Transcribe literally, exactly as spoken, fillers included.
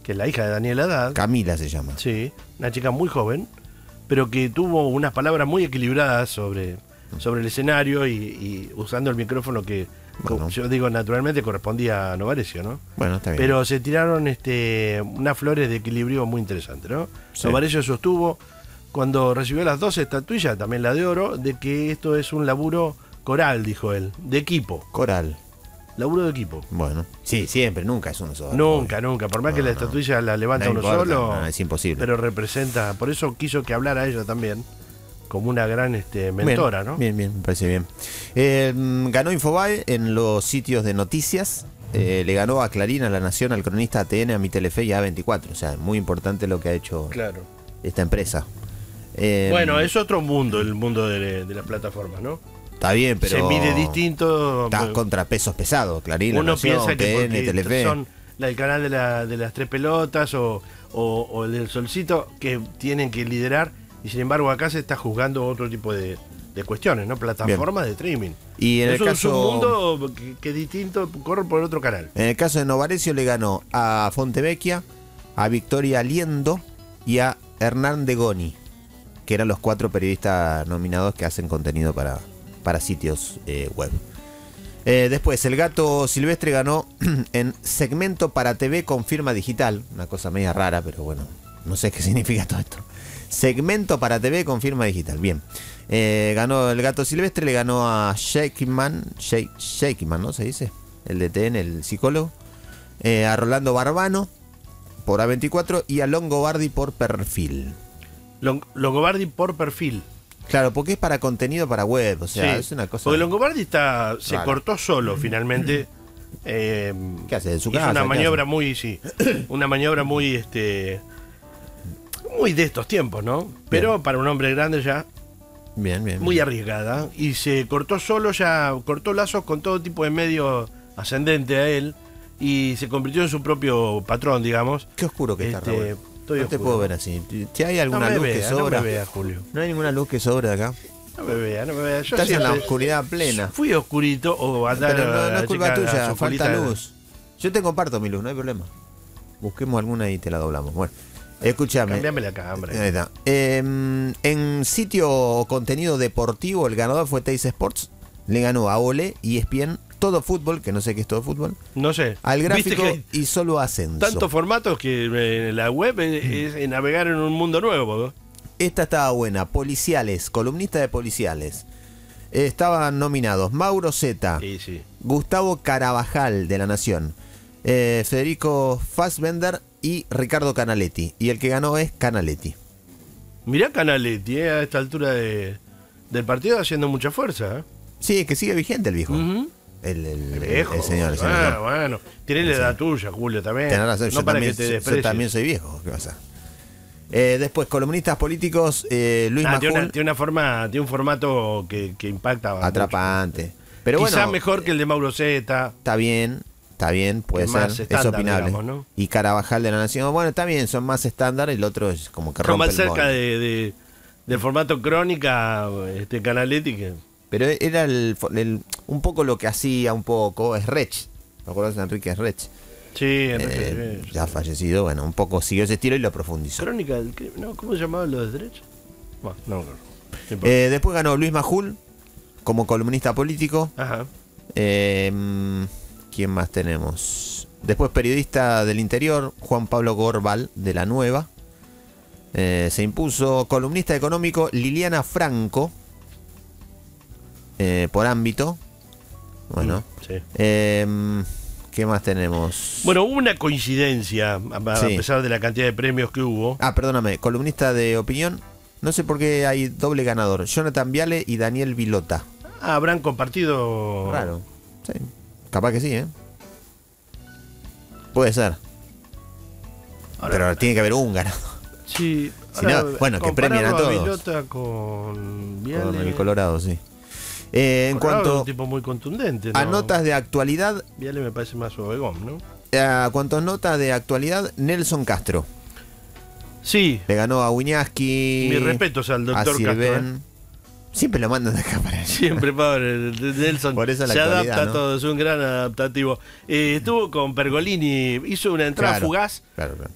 que es la hija de Daniel Haddad. Camila se llama. Sí, una chica muy joven, pero que tuvo unas palabras muy equilibradas sobre, sobre el escenario y, y usando el micrófono que, Bueno. yo digo, naturalmente correspondía a Novarecio, ¿no? Bueno, está bien. Pero se tiraron este, unas flores de equilibrio muy interesantes, ¿no? Sí. Novarecio sostuvo, cuando recibió las dos estatuillas, también la de oro, de que esto es un laburo coral, dijo él, de equipo. Coral. Laburo de equipo. Bueno, sí, siempre, nunca es uno solo. Nunca, nunca. Por más No, que la no. estatuilla la levanta No uno importa, solo, no, es imposible. pero representa, por eso quiso que hablara ella también, como una gran este, mentora, bien, ¿no? Bien, bien, me parece bien. Eh, ganó Infobae en los sitios de noticias. Eh, le ganó a Clarín, a La Nación, al Cronista, a T N, a Mi Telefe y a A veinticuatro. O sea, muy importante lo que ha hecho Claro. esta empresa. Eh, Bueno, es otro mundo, el mundo de, de las plataformas, ¿no? Está bien, pero Se mide distinto. está contra pesos pesados, Clarín, La Uno Nación, piensa que T N, porque Telefe. son la- el canal de, la, de las tres pelotas o, o, o el del Solcito que tienen que liderar, y sin embargo acá se está juzgando otro tipo de, de cuestiones, ¿no? Plataformas de streaming. Y en es el un caso- submundo que, que es distinto, corre por otro canal. En el caso de Novarecio le ganó a Fontevecchia, a Victoria Liendo y a Hernán de Goni, que eran los cuatro periodistas nominados que hacen contenido para, para sitios eh, web. Eh, después, El Gato Silvestre ganó en segmento para T V con firma digital, una cosa media rara, pero bueno, no sé qué significa todo esto. Segmento para T V con firma digital, bien. Eh, ganó El Gato Silvestre, le ganó a Shakeman, Shake, Shakeman, ¿no se dice? El de T N, el psicólogo. Eh, a Rolando Barbano por A veinticuatro y a Longobardi por Perfil. Long- Longobardi por perfil. Claro, porque es para contenido para web, o sea, Sí. es una cosa... Porque Longobardi está, se rara. cortó solo finalmente. Eh, ¿Qué hace? ¿En su hizo casa? una ¿Qué maniobra hace? muy, sí, una maniobra muy, este, muy de estos tiempos, ¿no? Pero para un hombre grande ya, Bien, bien. muy bien. arriesgada. Y se cortó solo, ya cortó lazos con todo tipo de medio ascendente a él y se convirtió en su propio patrón, digamos. Qué oscuro que está, Este, Raúl. estoy No te oscuro. puedo ver así. Si hay No alguna me luz vea, que no sobra... me vea, Julio. No hay ninguna luz que sobra de acá. No me vea, no me vea. Yo Estás en la siempre oscuridad plena. fui oscurito o andar Pero no, no la es culpa chica, tuya, su falta colita- luz. Yo te comparto mi luz, no hay problema. Busquemos alguna y te la doblamos. Bueno, escúchame. Cambiame la cámara. Ahí está. Eh, en sitio o contenido deportivo, el ganador fue Teis Sports. Le ganó a Ole y E S P N Todo Fútbol, que no sé qué es Todo Fútbol, No sé. al Viste gráfico que hay y solo ascenso. tantos formatos que eh, la web es, es navegar en un mundo nuevo, ¿no? Esta estaba buena. Policiales, columnista de Policiales. Eh, estaban nominados Mauro Zeta, Sí, sí. Gustavo Carabajal de La Nación, eh, Federico Fassbender y Ricardo Canaletti. Y el que ganó es Canaletti. Mirá Canaletti, eh, a esta altura de, del partido haciendo mucha fuerza. ¿eh? Sí, es que sigue vigente el viejo. Ujú. El, el- el- Viejo. el señor. El bueno, señor. bueno. Tiene la edad tuya, Julio, también. Tenés razón, no yo, para también, que te yo- yo desprecies. también soy viejo. ¿Qué pasa? Eh, después, columnistas políticos, eh, Luis Ah, tiene, Majul, una, tiene una forma, tiene un formato que, que impacta mucho. atrapante. Pero Quizá bueno, mejor que el de Mauro Zeta. está bien, está bien, puede Que ser, más es estándar, opinable. digamos, ¿no? Y Carabajal de La Nación, bueno, está bien, son más estándar, el otro es como que Como rompe más el cerca molde. de, de- del formato crónica, este Canaletti, que Pero era el, el- un poco lo que hacía un poco, es Rech. ¿Te acuerdas de Enrique Rech? sí, Enrique, Eh, sí. ya fallecido, bueno, un poco siguió ese estilo y lo profundizó. Crónica del crimen. No, ¿cómo se llamaba lo de derecho? Bueno, no, no, no. No importa. Eh, después ganó Luis Majul como columnista político. Ajá. Eh, ¿Quién más tenemos? Después periodista del interior, Juan Pablo Gorbal de La Nueva. Eh, se impuso columnista económico Liliana Franco eh, por ámbito. Bueno. Sí. Eh, ¿Qué más tenemos? Bueno, hubo una coincidencia, a, a Sí. pesar de la cantidad de premios que hubo. Ah, perdóname, columnista de opinión. No sé por qué hay doble ganador. Jonathan Viale y Daniel Vilota. Ah, habrán compartido. Raro. Sí. Capaz que sí, ¿eh? Puede ser. Ahora- Pero tiene que haber un ganador. Sí. Si no, bueno, que premien a compararlo todos. Vilota con Viale. Con el Colorado, sí. Eh, en Colorado es cuanto un tipo muy contundente, ¿no? a notas de actualidad, Viale me parece más obegón, ¿no? a cuanto a notas de actualidad, Nelson Castro. Sí. Le ganó a Wiñaski. Mis respetos al a doctor Castro. Silven. ¿eh? Siempre lo mandan de acá para allá. Siempre, pobre, Nelson Por eso la se actualidad, adapta ¿no? a todo, es un gran adaptativo. Eh, estuvo con Pergolini, hizo una entrada Claro, fugaz Claro, claro.